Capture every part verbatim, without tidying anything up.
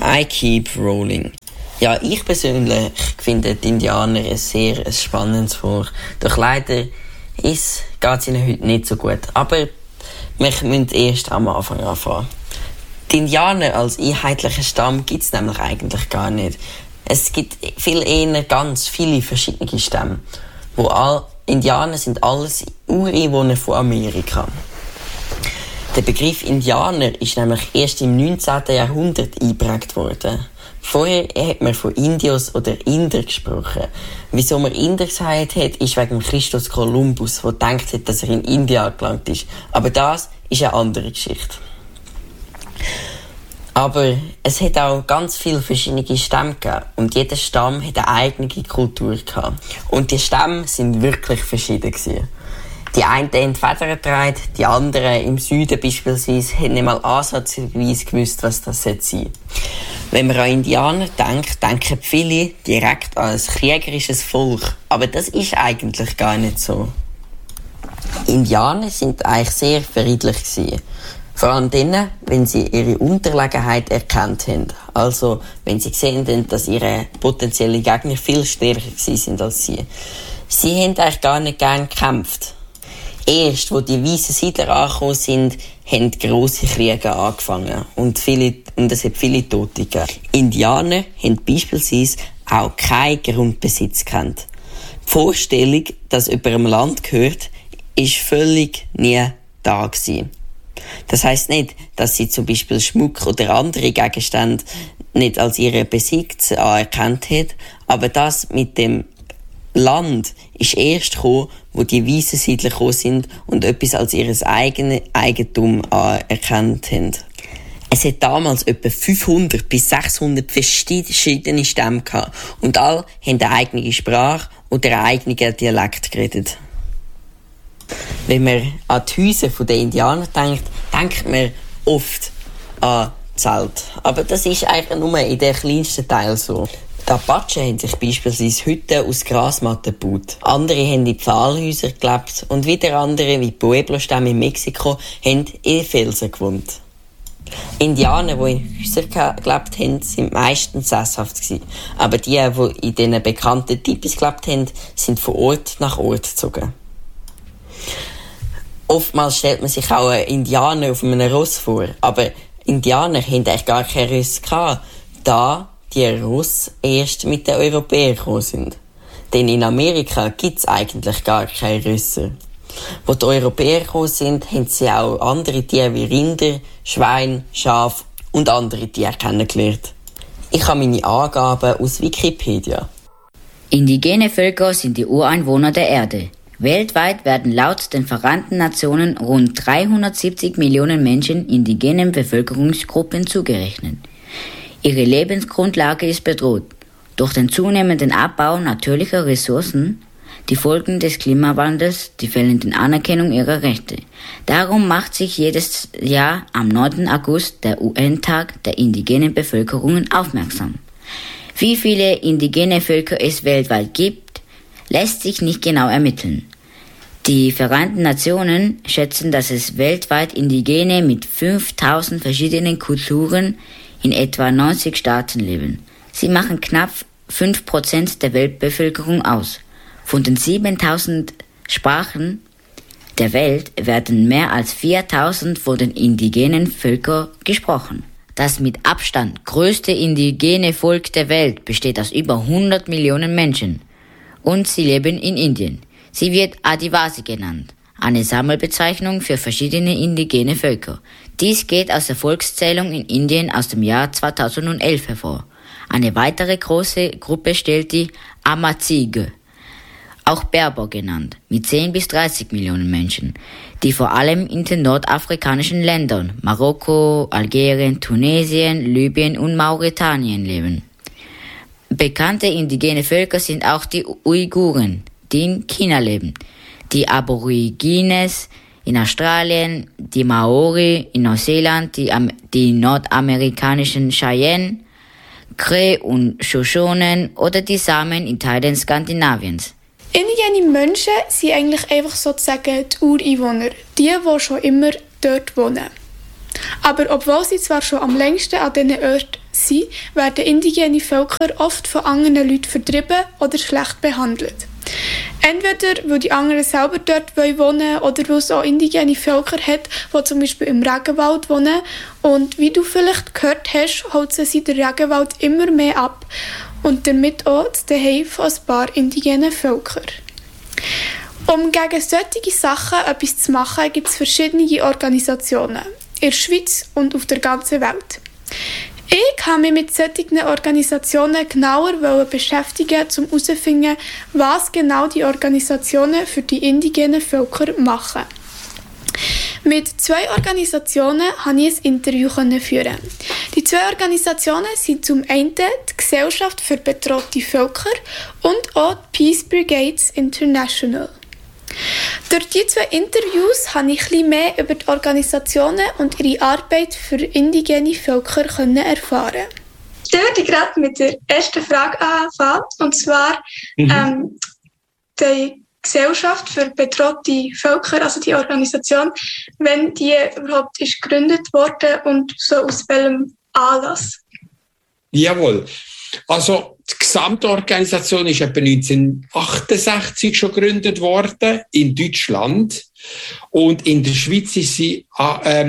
I keep rolling. Ja, ich persönlich finde die Indianer ein sehr ein spannendes Volk. Doch leider geht es ihnen heute nicht so gut. Aber wir müssen erst am Anfang anfangen. Die Indianer als einheitlicher Stamm gibt es nämlich eigentlich gar nicht. Es gibt viel eher ganz viele verschiedene Stämme. Wo all Indianer sind alles Ureinwohner von Amerika. Der Begriff Indianer ist nämlich erst im neunzehnten Jahrhundert eingeprägt worden. Vorher hat man von Indios oder Inder gesprochen. Wieso man Inder gesagt hat, ist wegen Christus Kolumbus, der gedacht hat, dass er in Indien gelangt ist. Aber das ist eine andere Geschichte. Aber es hat auch ganz viele verschiedene Stämme gegeben. Und jeder Stamm hat eine eigene Kultur gehabt. Und die Stämme sind wirklich verschieden gewesen. Die einen haben Federn getragen, die anderen im Süden beispielsweise haben nicht mal ansatzweise gewusst, was das sein soll. Wenn man an Indianer denkt, denken viele direkt an ein kriegerisches Volk. Aber das ist eigentlich gar nicht so. Indianer sind eigentlich sehr friedlich gewesen. Vor allem dann, wenn sie ihre Unterlegenheit erkannt haben. Also, wenn sie gesehen haben, dass ihre potenziellen Gegner viel stärker sind als sie. Sie haben eigentlich gar nicht gern gekämpft. Erst, wo die weißen Siedler angekommen sind, haben grosse Kriege angefangen. Und, viele, und es hat viele Tote gegeben. Indianer haben beispielsweise auch keinen Grundbesitz gekannt. Die Vorstellung, dass jemandem Land gehört, ist völlig nie da gewesen. Das heisst nicht, dass sie zum Beispiel Schmuck oder andere Gegenstände nicht als ihren Besitz anerkannt hat, aber das mit dem Land ist erst gekommen, wo die weißen Siedler gekommen sind und etwas als ihr eigenes Eigentum anerkannt haben. Es hat damals etwa fünfhundert bis sechshundert verschiedene Stämme gehabt und alle haben eine eigene Sprache oder einen eigenen Dialekt geredet. Wenn man an die Häuser der Indianer denkt, denkt man oft an Zelt. Aber das ist eigentlich nur in den kleinsten Teil so. Die Apachen haben sich beispielsweise Hütten aus Grasmatten gebaut. Andere haben in Pfahlhäusern gelebt und wieder andere, wie die Pueblo-Stämme in Mexiko, haben in Felsen gewohnt. Indianer, die in Häusern gelebt haben, sind meistens sesshaft gewesen. Aber die, die in diesen bekannten Tipis gelebt haben, sind von Ort nach Ort gezogen. Oftmals stellt man sich auch einen Indianer auf einem Ross vor, aber Indianer hatten eigentlich gar keine Ross gehabt, da die Ross erst mit den Europäern gekommen sind. Denn in Amerika gibt es eigentlich gar keine Rösser. Wo die Europäer gekommen sind, haben sie auch andere Tiere wie Rinder, Schwein, Schaf und andere Tiere kennengelernt. Ich habe meine Angaben aus Wikipedia. Indigene Völker sind die Ureinwohner der Erde. Weltweit werden laut den Vereinten Nationen rund dreihundertsiebzig Millionen Menschen indigenen Bevölkerungsgruppen zugerechnet. Ihre Lebensgrundlage ist bedroht. Durch den zunehmenden Abbau natürlicher Ressourcen, die Folgen des Klimawandels, die fehlenden Anerkennung ihrer Rechte. Darum macht sich jedes Jahr am neunten August der U N-Tag der indigenen Bevölkerungen aufmerksam. Wie viele indigene Völker es weltweit gibt, lässt sich nicht genau ermitteln. Die Vereinten Nationen schätzen, dass es weltweit Indigene mit fünftausend verschiedenen Kulturen in etwa neunzig Staaten leben. Sie machen knapp fünf Prozent der Weltbevölkerung aus. Von den siebentausend Sprachen der Welt werden mehr als viertausend von den indigenen Völkern gesprochen. Das mit Abstand größte indigene Volk der Welt besteht aus über hundert Millionen Menschen. Und sie leben in Indien. Sie wird Adivasi genannt, eine Sammelbezeichnung für verschiedene indigene Völker. Dies geht aus der Volkszählung in Indien aus dem Jahr zweitausendelf hervor. Eine weitere große Gruppe stellt die Amazigh, auch Berber genannt, mit zehn bis dreißig Millionen Menschen, die vor allem in den nordafrikanischen Ländern Marokko, Algerien, Tunesien, Libyen und Mauretanien leben. Bekannte indigene Völker sind auch die Uiguren, die in China leben, die Aborigines in Australien, die Maori in Neuseeland, die, Am- die nordamerikanischen Cheyenne, Cree und Shoshonen oder die Samen in Teilen Skandinaviens. Indigene Menschen sind eigentlich einfach sozusagen die Ureinwohner, die, die schon immer dort wohnen. Aber obwohl sie zwar schon am längsten an diesen Orten sind, werden indigene Völker oft von anderen Leuten vertrieben oder schlecht behandelt. Entweder weil die anderen selber dort wohnen wollen oder weil es auch indigene Völker hat, die zum Beispiel im Regenwald wohnen. Und wie du vielleicht gehört hast, holzen sie den Regenwald immer mehr ab und damit auch das Zuhause von ein paar indigenen Völkern. Um gegen solche Sachen etwas zu machen, gibt es verschiedene Organisationen in der Schweiz und auf der ganzen Welt. Ich habe mich mit solchen Organisationen genauer beschäftigen, um herauszufinden, was genau die Organisationen für die indigenen Völker machen. Mit zwei Organisationen konnte ich ein Interview führen. Die zwei Organisationen sind zum einen die Gesellschaft für bedrohte Völker und auch die Peace Brigades International. Durch diese zwei Interviews konnte ich etwas mehr über die Organisationen und ihre Arbeit für indigene Völker erfahren. Ich würde gerade mit der ersten Frage anfangen, und zwar mhm. ähm, die Gesellschaft für bedrohte Völker, also die Organisation, wenn die überhaupt ist gegründet wurde und so aus welchem Anlass? Jawohl. Also die Gesamtorganisation ist etwa neunzehnhundertachtundsechzig schon gegründet worden in Deutschland und in der Schweiz ist sie äh,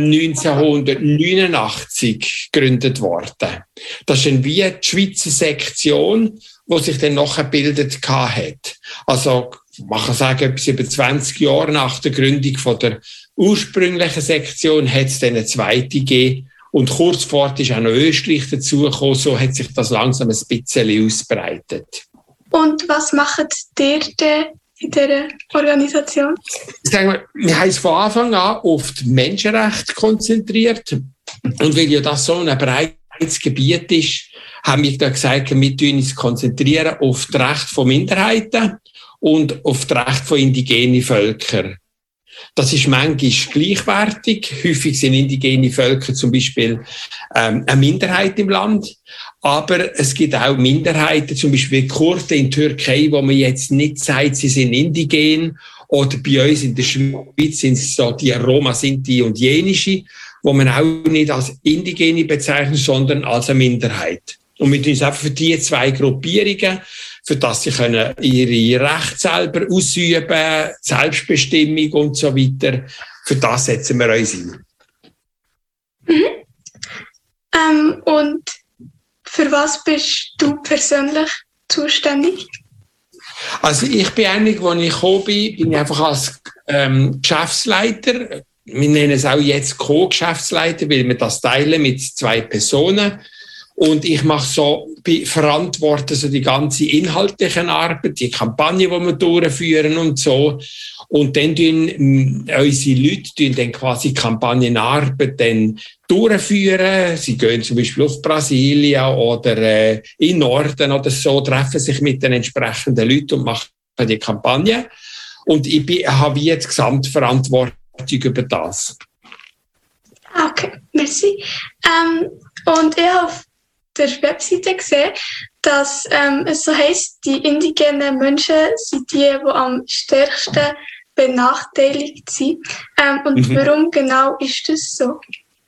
neunzehnhundertneunundachtzig gegründet worden. Das ist dann wie die Schweizer Sektion, die sich dann nachher gebildet hat. Also man kann sagen, etwas über zwanzig Jahre nach der Gründung von der ursprünglichen Sektion hat es dann eine zweite gegeben. Und kurz vorher ist auch noch Österreich dazugekommen, so hat sich das langsam ein bisschen ausbreitet. Und was macht ihr denn in dieser Organisation? Ich sage mal, wir haben uns von Anfang an auf die Menschenrechte konzentriert. Und weil ja das so ein breites Gebiet ist, haben wir da gesagt, wir uns konzentrieren auf die Rechte von Minderheiten und auf die Rechte von indigenen Völkern. Das ist manchmal gleichwertig. Häufig sind indigene Völker zum Beispiel ähm, eine Minderheit im Land. Aber es gibt auch Minderheiten, zum Beispiel wie Kurden in der Türkei, wo man jetzt nicht sagt, sie sind indigen. Oder bei uns in der Schweiz sind es so die Roma, Sinti und Jenische, wo man auch nicht als Indigene bezeichnet, sondern als eine Minderheit. Und wir tun uns einfach für diese zwei Gruppierungen, für das sie können ihre Rechte selber ausüben, Selbstbestimmung und so weiter. Für das setzen wir uns ein. Mhm. Ähm, und für was bist du persönlich zuständig? Also ich bin eigentlich, als ich gekommen bin, bin ich einfach als ähm, Geschäftsleiter. Wir nennen es auch jetzt Co-Geschäftsleiter, weil wir das teilen mit zwei Personen. Und ich mache so, verantworte so die ganze inhaltliche Arbeit, die Kampagne, die wir durchführen und so. Und dann tun unsere Leute tun dann quasi Kampagnenarbeit dann durchführen. Sie gehen zum Beispiel auf Brasilien oder äh, in Norden oder so, treffen sich mit den entsprechenden Leuten und machen die Kampagne. Und ich bin, habe jetzt Gesamtverantwortung über das. Okay, merci. Ähm, und ich habe auf der Webseite gesehen, dass ähm, es so heisst, die indigenen Menschen sind die, die am stärksten benachteiligt sind. Ähm, und mhm. warum genau ist das so?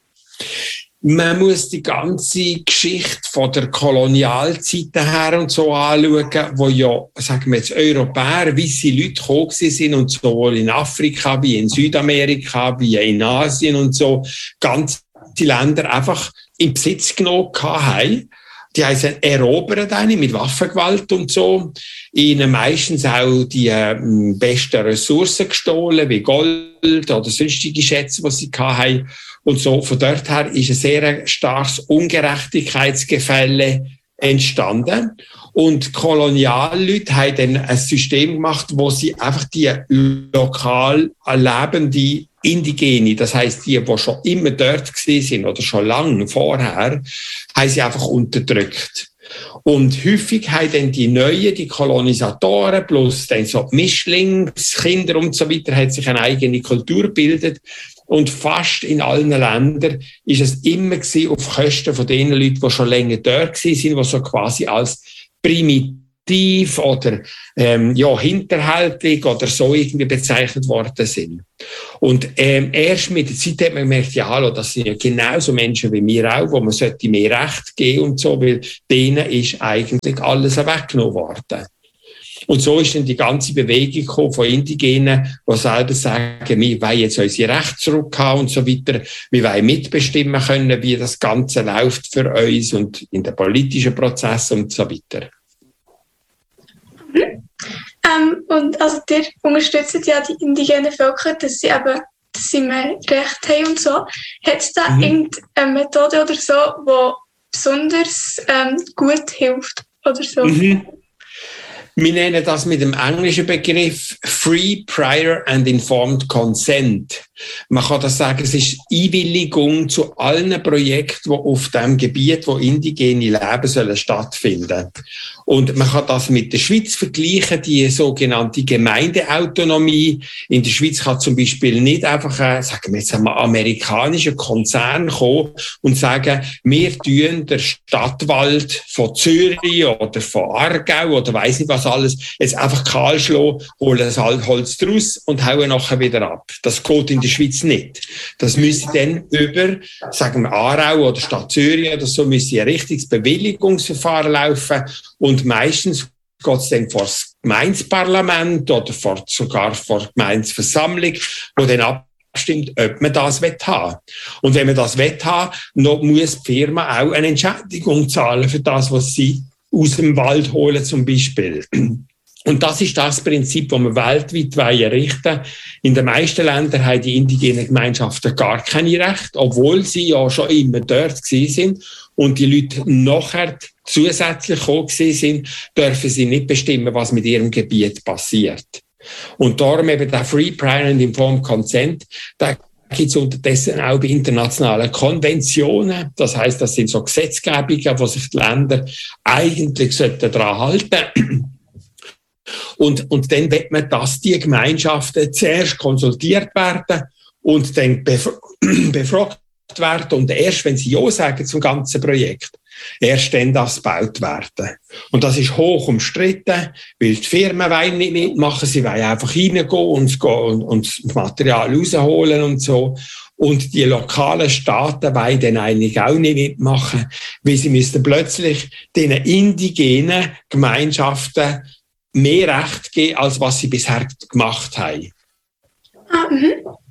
Man muss die ganze Geschichte von der Kolonialzeit her und so anschauen, wo ja, sagen wir jetzt, Europäer, weisse Leute gekommen sind und sowohl in Afrika wie in Südamerika wie in Asien und so, ganz die Länder einfach in Besitz genommen haben. Die haben sie erobert mit Waffengewalt und so. Ihnen meistens auch die äh, besten Ressourcen gestohlen, wie Gold oder sonstige Schätze, die sie hatten. Und so, von dort her ist ein sehr starkes Ungerechtigkeitsgefälle entstanden. Und Kolonialleute haben dann ein System gemacht, wo sie einfach die lokal lebende Indigene, das heisst die, die schon immer dort waren oder schon lange vorher, haben sie einfach unterdrückt. Und häufig haben dann die Neuen, die Kolonisatoren, plus dann so die Mischlingskinder und so weiter, hat sich eine eigene Kultur gebildet. Und fast in allen Ländern ist es immer gewesen, auf Kosten von den Leuten, die schon länger dort waren, die so quasi als primitiv primitiv oder ähm, ja, hinterhältig oder so irgendwie bezeichnet worden sind. Und ähm, erst mit der Zeit hat man gemerkt, ja, hallo, das sind ja genauso Menschen wie wir auch, wo man sollte mehr Recht geben und so, weil denen ist eigentlich alles weggenommen worden. Und so ist dann die ganze Bewegung gekommen von Indigenen, die selber sagen, wir wollen jetzt unsere Rechte zurückhaben und so weiter. Wir wollen mitbestimmen können, wie das Ganze läuft für uns und in den politischen Prozessen und so weiter. Mhm. Ähm, und also ihr unterstützt ja die indigenen Völker, dass sie eben dass sie mehr Recht haben und so. Hat es da mhm. irgendeine Methode oder so, die besonders ähm, gut hilft oder so? Mhm. Wir nennen das mit dem englischen Begriff Free, Prior and Informed Consent. Man kann das sagen, es ist Einwilligung zu allen Projekten, die auf dem Gebiet, wo indigene Leben sollen stattfinden. Und man kann das mit der Schweiz vergleichen, die sogenannte Gemeindeautonomie. In der Schweiz kann zum Beispiel nicht einfach ein, sagen wir jetzt einmal, amerikanischer Konzern kommen und sagen, wir tun der Stadtwald von Zürich oder von Aargau oder weiss nicht was alles, jetzt einfach kahl schlagen, holen das Holz draus und hauen nachher wieder ab. Das geht in der Schweiz nicht. Das müsste dann über, sagen wir Aarau oder Stadt Zürich oder so, müsste ein richtiges Bewilligungsverfahren laufen. Und meistens geht es dann vor das Gemeindeparlament oder vor, sogar vor die Gemeindeversammlung, wo dann abstimmt, ob man das haben will. Und wenn man das haben will, noch muss die Firma auch eine Entschädigung zahlen für das, was sie aus dem Wald holen zum Beispiel. Und das ist das Prinzip, das wir weltweit errichten wollen. In den meisten Ländern haben die indigenen Gemeinschaften gar keine Rechte, obwohl sie ja schon immer dort gewesen sind. Und die Leute nachher zusätzlich gekommen sind, dürfen sie nicht bestimmen, was mit ihrem Gebiet passiert. Und darum eben der Free, Prior and Informed Consent, da gibt es unterdessen auch bei internationalen Konventionen. Das heisst, das sind so Gesetzgebungen, wo sich die Länder eigentlich daran halten sollten. Und, und dann wird man, dass die Gemeinschaften zuerst konsultiert werden und dann befra- befragt werden. Und erst, wenn sie Ja sagen zum ganzen Projekt, erst dann darf es gebaut werden. Und das ist hoch umstritten, weil die Firmen wollen nicht mitmachen, sie wollen einfach reingehen und, und, und das Material rausholen und so. Und die lokalen Staaten wollen dann eigentlich auch nicht mitmachen, weil sie müssten plötzlich den indigenen Gemeinschaften mehr Recht geben, als was sie bisher gemacht haben. Ah, mhm.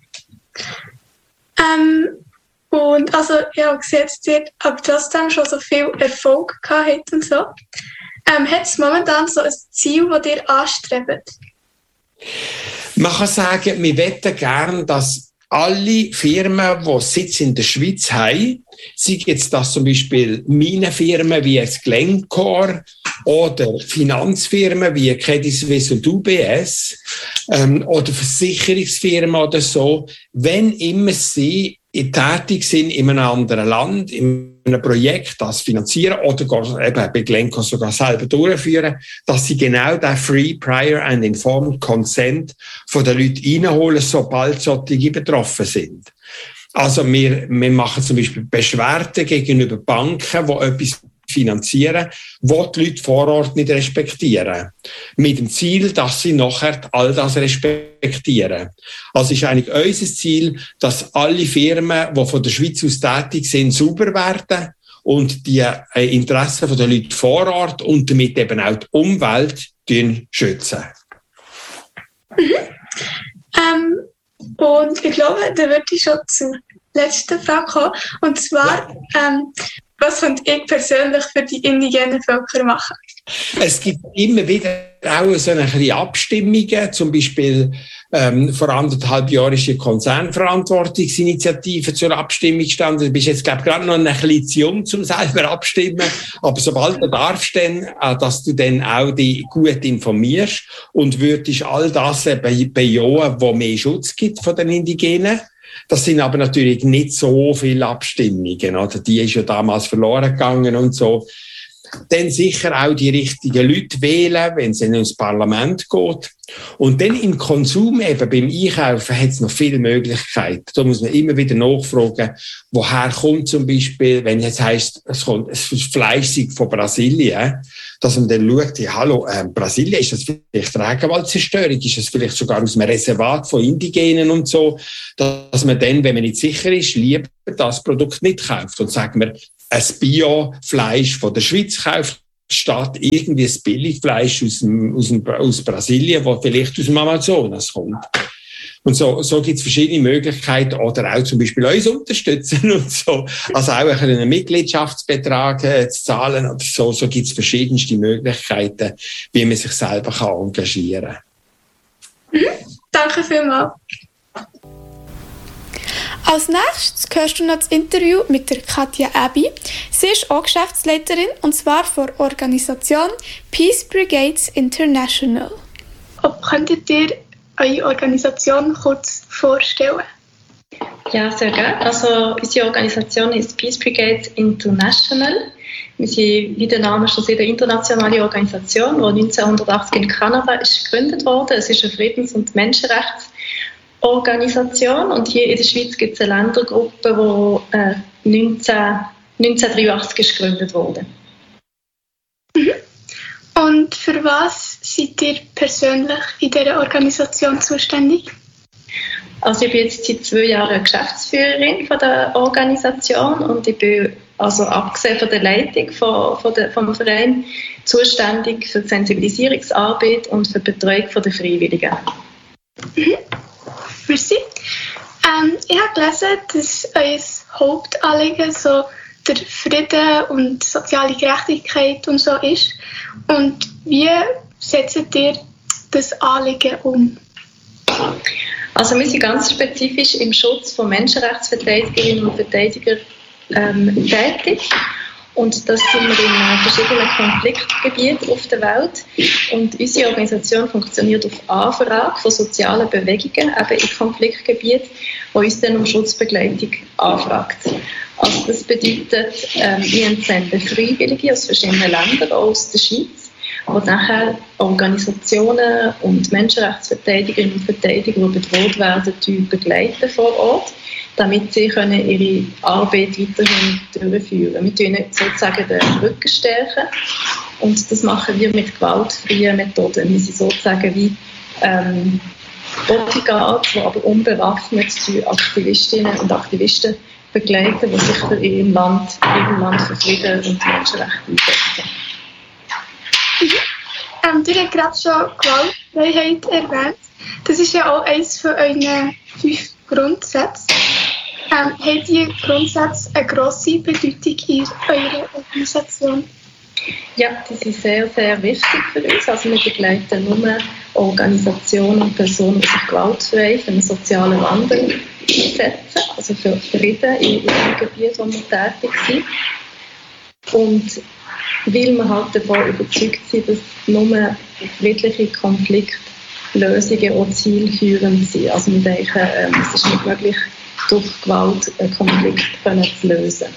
Ähm, und also, ja, gesehen, dass ihr aber trotzdem schon so viel Erfolg gehabt habt und so. Ähm, hat es momentan so ein Ziel, das ihr anstrebt? Man kann sagen, wir möchten gerne, dass alle Firmen, die Sitz in der Schweiz haben, sei jetzt das zum Beispiel Minenfirmen wie jetzt Glencore oder Finanzfirmen wie Credit Suisse und U B S ähm, oder Versicherungsfirmen oder so, wenn immer sie tätig sind in einem anderen Land, in einem Projekt, das finanzieren oder gar, eben bei Glencore sogar selber durchführen, dass sie genau den Free, Prior and Informed Consent von den Leuten reinholen, sobald solche betroffen sind. Also wir, wir machen zum Beispiel Beschwerden gegenüber Banken, die etwas finanzieren, wo die Leute vor Ort nicht respektieren. Mit dem Ziel, dass sie nachher all das respektieren. Also ist eigentlich unser Ziel, dass alle Firmen, die von der Schweiz aus tätig sind, sauber werden und die Interessen der Leute vor Ort und damit eben auch die Umwelt schützen. Mhm. Ähm, und ich glaube, da würde ich schon zur letzten Frage kommen. Und zwar, ja. ähm, was könnte ich persönlich für die indigenen Völker machen? Es gibt immer wieder auch so ein bisschen Abstimmungen. Zum Beispiel ähm, vor anderthalb Jahren ist die Konzernverantwortungsinitiative zur Abstimmung gestanden. Du bist jetzt, glaube ich, gerade noch ein bisschen zu jung, um selber abstimmen. Aber sobald du darfst, dann, äh, dass du dann auch dich gut informierst und würdest all das be- bejahen, wo mehr Schutz gibt von den Indigenen. Das sind aber natürlich nicht so viele Abstimmungen, oder? Die ist ja damals verloren gegangen und so. dann sicher auch die richtigen Leute wählen, wenn es ins Parlament geht. Und dann im Konsum, eben beim Einkaufen, hat es noch viele Möglichkeiten. Da muss man immer wieder nachfragen, woher kommt zum Beispiel, wenn jetzt heisst, es kommt es Fleisch von Brasilien, dass man dann schaut, ja, hallo, äh, Brasilien, ist das vielleicht Regenwaldzerstörung? Ist das vielleicht sogar aus einem Reservat von Indigenen und so? Dass man dann, wenn man nicht sicher ist, lieber das Produkt nicht kauft und sagt man, ein Bio-Fleisch von der Schweiz kauft, statt irgendwie ein Billigfleisch aus, dem, aus, dem, aus Brasilien, das vielleicht aus dem Amazonas kommt. Und so, so gibt es verschiedene Möglichkeiten, oder auch zum Beispiel uns unterstützen und so. Also auch einen Mitgliedschaftsbetrag äh, zu zahlen oder so. So gibt es verschiedenste Möglichkeiten, wie man sich selber kann engagieren kann. Mhm. Danke vielmals. Als nächstes hörst du noch das Interview mit der Katja Abbey. Sie ist auch Geschäftsleiterin, und zwar für die Organisation Peace Brigades International. Ob könntet ihr eure Organisation kurz vorstellen? Ja, sehr gerne. Also unsere Organisation ist Peace Brigades International. Wir sind, wie der Name schon sieht, eine internationale Organisation, die neunzehnhundertachtzig in Kanada ist gegründet wurde. Es ist eine Friedens- und Menschenrechtsorganisation, und hier in der Schweiz gibt es eine Ländergruppe, die äh, neunzehnhundertdreiundachtzig ist gegründet wurde. Mhm. Und für was seid ihr persönlich in dieser Organisation zuständig? Also ich bin jetzt seit zwei Jahren Geschäftsführerin von der Organisation, und ich bin, also abgesehen von der Leitung von, von der, vom Verein, zuständig für die Sensibilisierungsarbeit und für die Betreuung der Freiwilligen. Mhm. Merci. Ähm, ich habe gelesen, dass euer Hauptanliegen so der Frieden und soziale Gerechtigkeit und so ist. Und wie setzt ihr das Anliegen um? Also wir sind ganz spezifisch im Schutz von Menschenrechtsverteidigerinnen und Verteidigern ähm, tätig. Und das sind wir in verschiedenen Konfliktgebieten auf der Welt. Und unsere Organisation funktioniert auf Anfrage von sozialen Bewegungen, eben in Konfliktgebieten, die uns dann um Schutzbegleitung anfragt. Also das bedeutet, ähm, wir entsenden Freiwillige aus verschiedenen Ländern, auch aus der Schweiz, die nachher Organisationen und Menschenrechtsverteidigerinnen und Verteidiger, die bedroht werden, begleiten vor Ort, damit sie können ihre Arbeit weiterhin durchführen können. Wir stärken sozusagen den Rücken stärken, und das machen wir mit gewaltfreien Methoden. Wir sind sozusagen wie ähm, Bodyguards, die aber unbewaffnet die Aktivistinnen und Aktivisten begleiten, die sich für ihrem Land, ihrem Land für Frieden und Menschenrechte einsetzen. Mhm. Ähm, du hast gerade schon Gewaltfreiheit erwähnt. Das ist ja auch eines von euren fünf Grundsätzen. Ähm, haben diese Grundsätze eine grosse Bedeutung in eurer Organisation? Ja, die sind sehr, sehr wichtig für uns. Also wir begleiten nur Organisationen und Personen, die sich gewaltfrei für einen sozialen Wandel einsetzen, also für Frieden in dem Gebiet, wo wir tätig sind. Und weil wir halt davon überzeugt sind, dass nur friedliche Konfliktlösungen auch zielführend sind. Also wir denken, ähm, es ist nicht möglich, durch Gewalt einen Konflikt zu lösen.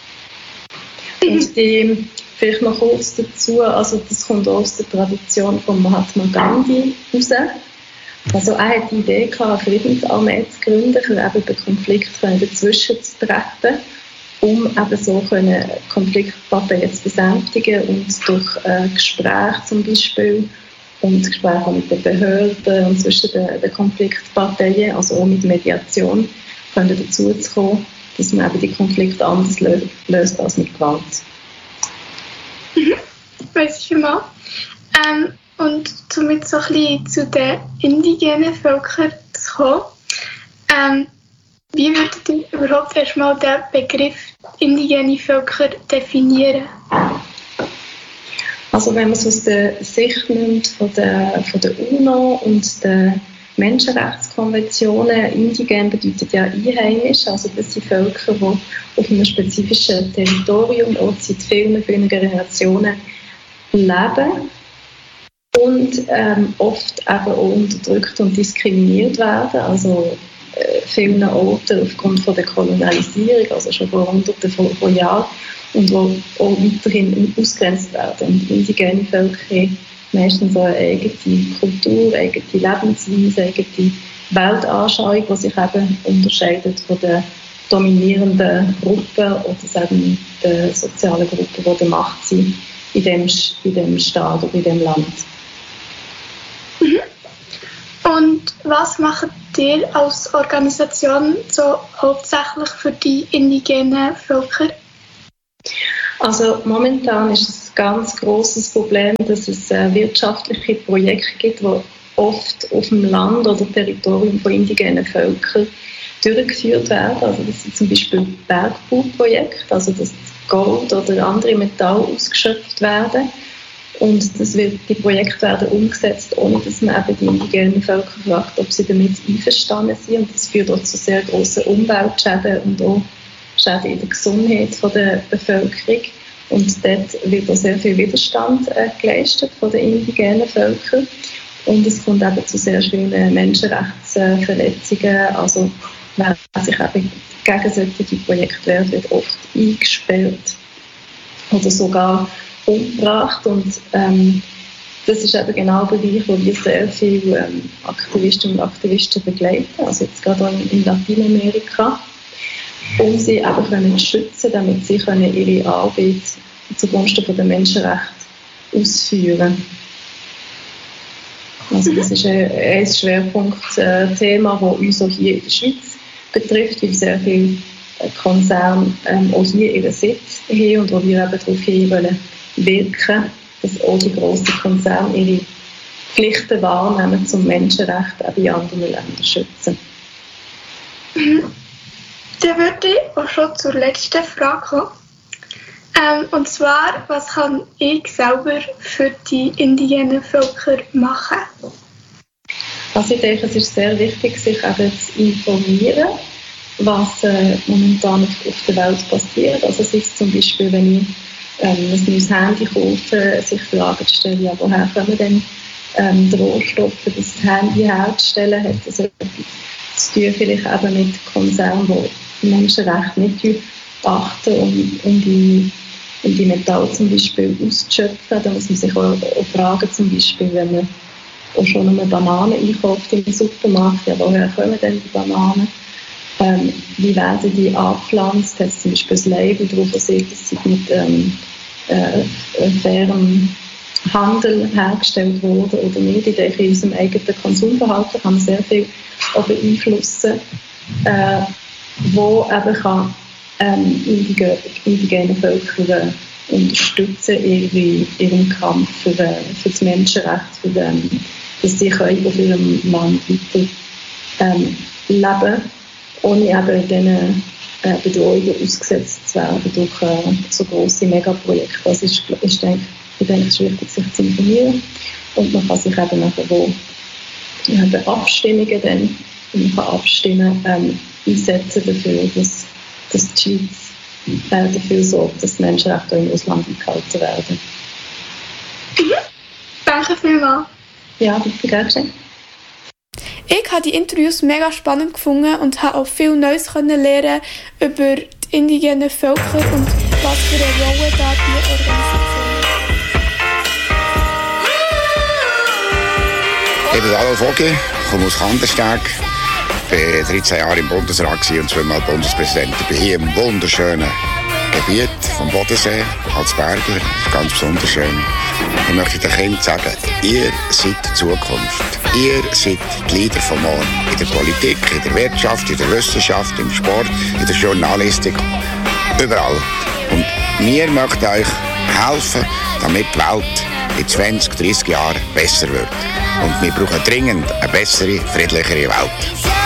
Und die, vielleicht noch kurz dazu, also das kommt auch aus der Tradition von Mahatma Gandhi raus. Also er hat die Idee gehabt, eine Friedensarmee zu gründen, für eben den Konflikt dazwischen zu treten, um eben so Konfliktparteien zu besänftigen und durch äh, Gespräche zum Beispiel und Gespräche mit den Behörden und zwischen den, den Konfliktparteien, also auch mit Mediation, können dazu zu kommen, dass man eben die Konflikte anders lö- löst als mit Gewalt. Mhm. Weiss ich schon mal. Ähm, und somit so ein bisschen zu den indigenen Völkern zu kommen. Ähm, wie würdet ihr überhaupt erstmal den Begriff indigene Völker definieren? Also wenn man es aus der Sicht nimmt von der, von der UNO und der Menschenrechtskonventionen, indigen bedeutet ja einheimisch, also das sind Völker, die auf einem spezifischen Territorium auch seit vielen, vielen Generationen leben und ähm, oft eben auch unterdrückt und diskriminiert werden, also äh, vielen Orten aufgrund von der Kolonialisierung, also schon vor hunderten von, von Jahren, und die auch weiterhin ausgegrenzt werden. Und indigene Völker haben meistens auch eine eigene Kultur, eigene Lebensweise, eigene Weltanschauung, die sich eben unterscheidet von den dominierenden Gruppen oder eben den sozialen Gruppen, die der Macht sind in dem, in dem Staat oder in dem Land. Mhm. Und was macht ihr als Organisation so hauptsächlich für die indigenen Völker? Also momentan ist es ein ganz grosses Problem, dass es äh, wirtschaftliche Projekte gibt, die oft auf dem Land oder Territorium von indigenen Völkern durchgeführt werden. Also das sind zum Beispiel Bergbauprojekte, also dass Gold oder andere Metalle ausgeschöpft werden. Und das wird, die Projekte werden umgesetzt, ohne dass man eben die indigenen Völker fragt, ob sie damit einverstanden sind. Und das führt auch zu sehr grossen Umweltschäden und auch Schäden in der Gesundheit der Bevölkerung. Und dort wird auch sehr viel Widerstand äh, geleistet von den indigenen Völkern. Und es kommt eben zu sehr schweren Menschenrechtsverletzungen. Also wer sich eben gegen solche Projekte wehrt, wird oft eingesperrt oder sogar umgebracht. Und ähm, das ist eben genau der Bereich, wo wir sehr viele ähm, Aktivistinnen und Aktivisten begleiten, also jetzt gerade in, in Lateinamerika, um sie eben können zu schützen, damit sie können ihre Arbeit zugunsten der Menschenrechte ausführen. Also das ist ein, ein Schwerpunktthema, das uns auch hier in der Schweiz betrifft, weil sehr viele Konzerne ähm, auch hier ihren Sitz haben und wo wir eben darauf hin wollen wirken, dass auch die grossen Konzerne ihre Pflichten wahrnehmen, zum Menschenrecht auch in anderen Ländern zu schützen. Mhm. Dann würde ich auch schon zur letzten Frage kommen. Ähm, und zwar, was kann ich selber für die indigenen Völker machen? Also ich denke, es ist sehr wichtig, sich eben zu informieren, was äh, momentan auf der Welt passiert. Also es ist zum Beispiel, wenn ich ähm, ein neues Handy kaufe, sich Fragen zu stellen, ja, woher kommen denn ähm, die Rohstoffe, das Handy herzustellen, hat das etwas zu tun, vielleicht eben mit Konzernen, die Menschenrechte nicht achten, um, um, die, um die Metalle zum Beispiel auszuschöpfen. Da muss man sich auch, auch fragen, zum Beispiel, wenn man auch schon eine Banane einkauft im Supermarkt, ja, woher kommen denn die Bananen? Ähm, wie werden die angepflanzt? Hat zum Beispiel das Label drauf, das sieht, dass sie mit ähm, äh, fairem Handel hergestellt wurde oder nicht. Ich denke, in unserem eigenen Konsumverhalten kann man sehr viel auch beeinflussen, äh, wo eben kann ähm, indige, indigene Völker äh, unterstützen in ihrem Kampf für, äh, für das Menschenrecht, für den, dass sie können auf ihrem Land weiter ähm, leben, ohne eben diesen äh, Bedrohungen ausgesetzt zu werden durch äh, so grosse Megaprojekte. Das ist, ist denke ich, denke, es ist wichtig, sich zu informieren. Und man kann sich eben nachher wo bei Abstimmungen dann, man kann abstimmen, ähm, einsetzen dafür, dass, dass die Schweiz äh, dafür sorgt, dass die Menschenrechte im Ausland eingehalten werden. Mhm. Danke vielmals. Ja, bitte, gerne schön. Ich habe die Interviews mega spannend gefunden und habe auch viel Neues lernen über die indigenen Völker und was für eine Rolle da die Organisation hat. Ich bin Adolf Ogi, komme aus Kandersteg, war dreizehn Jahre im Bundesrat und zweimal Bundespräsident. Ich bin hier im wunderschönen Gebiet vom Bodensee als Bergler, ganz besonders schön. Ich möchte den Kindern sagen, ihr seid die Zukunft. Ihr seid die Leader von morgen. In der Politik, in der Wirtschaft, in der Wissenschaft, im Sport, in der Journalistik, überall. Und wir möchten euch helfen, damit die Welt in zwanzig, dreissig Jahren besser wird. Und wir brauchen dringend eine bessere, friedlichere Welt.